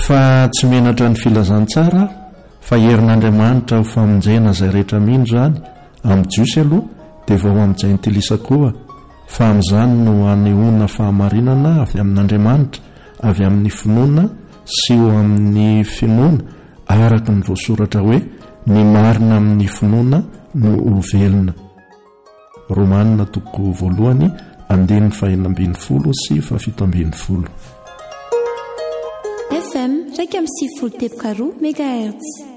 fa tsy menatra ny filazantsara fa herin'Andriamanitra ho famonjena izay rehetra mino zany amin'ny jiosy aloha dia vao amin'izay ntilisa koa fa amin'izany no hanehoana fahamarinana avy amin'Andriamanitra avy amin'ny finoana sy ho amin'ny finoana araka ny voasoratra hoe ny marina amin'ny finoana no velona. Romanina toko voalohany 2:5 sy 7. FM 102.2 MHz.